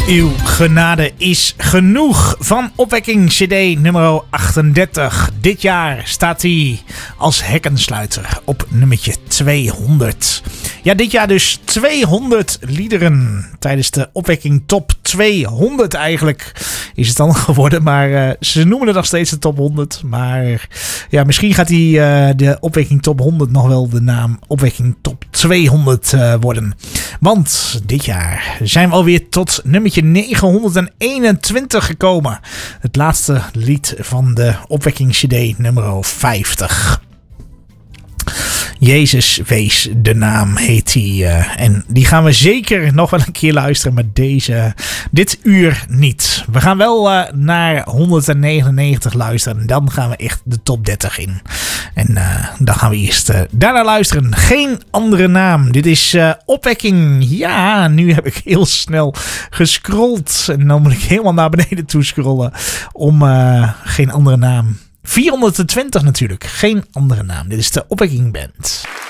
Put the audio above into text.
Uw genade is genoeg van Opwekking CD nummer 38. Dit jaar staat hij als hekkensluiter op nummertje 200. Ja, dit jaar dus 200 liederen tijdens de Opwekking Top 200 eigenlijk is het dan geworden. Maar ze noemen het nog steeds de Top 100. Maar ja, misschien gaat die de Opwekking Top 100 nog wel de naam Opwekking Top 200 worden. Want dit jaar zijn we alweer tot nummertje 921 gekomen. Het laatste lied van de Opwekking CD nummer 50. Jezus wees de naam heet die. En die gaan we zeker nog wel een keer luisteren. Maar dit uur niet. We gaan wel naar 199 luisteren. En dan gaan we echt de top 30 in. En dan gaan we eerst daarna luisteren. Geen andere naam. Dit is Opwekking. Ja, nu heb ik heel snel gescrolld. En dan moet ik helemaal naar beneden toe scrollen. Om geen andere naam. 420 natuurlijk. Geen andere naam. Dit is de Opwekking Band.